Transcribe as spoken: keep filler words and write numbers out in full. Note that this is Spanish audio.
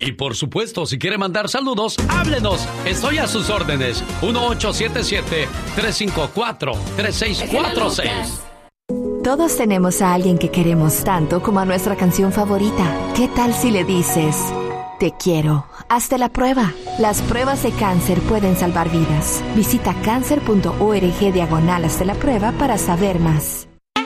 Y por supuesto, si quiere mandar saludos, háblenos. Estoy a sus órdenes. uno ocho siete siete, tres cinco cuatro, tres seis cuatro seis. Todos tenemos a alguien que queremos tanto como a nuestra canción favorita. ¿Qué tal si le dices: te quiero? Hazte la prueba. Las pruebas de cáncer pueden salvar vidas. Visita cáncer punto org diagonal hazte la prueba para saber más.